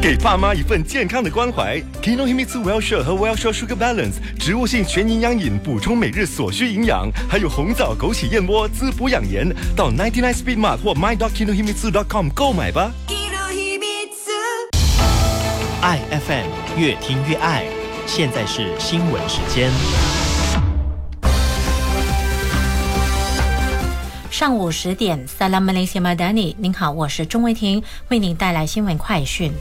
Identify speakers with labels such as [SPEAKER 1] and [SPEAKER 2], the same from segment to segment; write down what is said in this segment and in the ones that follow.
[SPEAKER 1] 给爸妈一份健康的关怀。Kinohimitsu Well-Share 和 Well-Share Sugar Balance 植物性全营养饮，补充每日所需营养，还有红枣枸杞燕窝滋补养颜。到99 Speed Mart 或 my.kinohimitsu.com 购买吧。
[SPEAKER 2] 爱 FM 越听越爱，现在是新闻时间。
[SPEAKER 3] 上午10点 Salam Malaysia Madani， 您好，我是钟维婷，为您带来新闻快讯。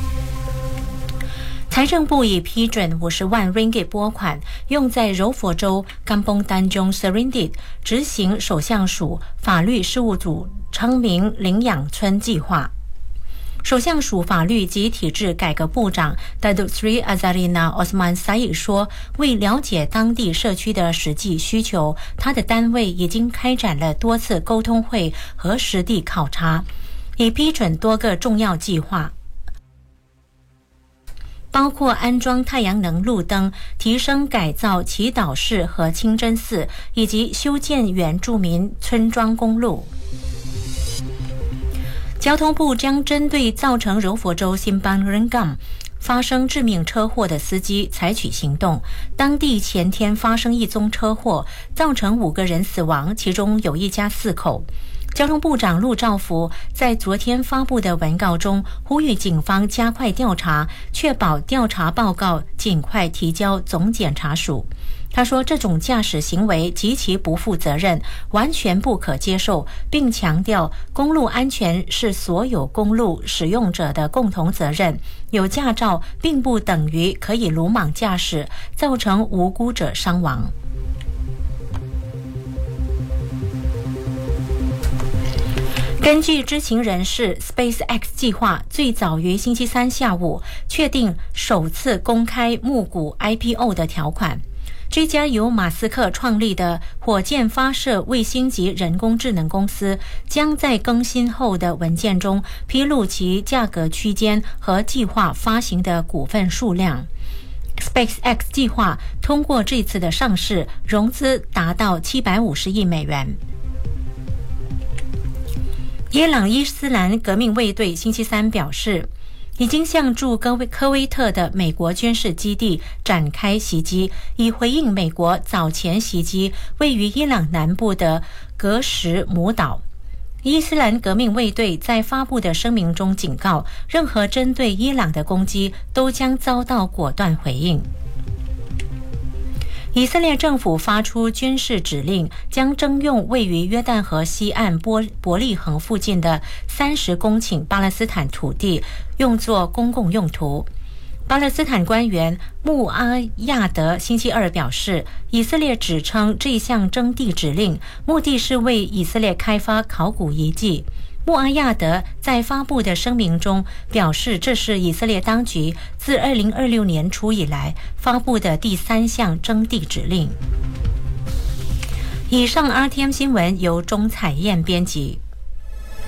[SPEAKER 3] 财政部已批准50万 ringgit 拨款，用在柔佛州 Kampong Tanjung Serindit 执行首相署法律事务组昌明领养村计划。首相署法律及体制改革部长 Datuk Sri Azarina Osman Said 说，为了解当地社区的实际需求，他的单位已经开展了多次沟通会和实地考察，已批准多个重要计划，包括安装太阳能路灯、提升改造祈祷室和清真寺，以及修建原住民村庄公路。交通部将针对造成柔佛州新邦仁港发生致命车祸的司机采取行动。当地前天发生一宗车祸，造成5个人死亡，其中有一家4口。交通部长陆兆福在昨天发布的文告中呼吁警方加快调查，确保调查报告尽快提交总检察署。他说，这种驾驶行为极其不负责任，完全不可接受，并强调公路安全是所有公路使用者的共同责任。有驾照并不等于可以鲁莽驾驶，造成无辜者伤亡。根据知情人士 ，SpaceX 计划最早于星期三下午确定首次公开募股 IPO 的条款。这家由马斯克创立的火箭发射卫星级人工智能公司将在更新后的文件中披露其价格区间和计划发行的股份数量。SpaceX 计划通过这次的上市，融资达到750亿美元。伊朗伊斯兰革命卫队星期三表示，已经向驻科威特的美国军事基地展开袭击，以回应美国早前袭击位于伊朗南部的格什姆岛。伊斯兰革命卫队在发布的声明中警告，任何针对伊朗的攻击都将遭到果断回应。以色列政府发出军事指令，将征用位于约旦河西岸伯利恒附近的30公顷巴勒斯坦土地，用作公共用途。巴勒斯坦官员穆阿亚德星期二表示，以色列指称这项征地指令目的是为以色列开发考古遗迹。穆阿亚德在发布的声明中表示，这是以色列当局自2026年初以来发布的第3项征地指令。以上 RTM 新闻由钟彩燕编辑。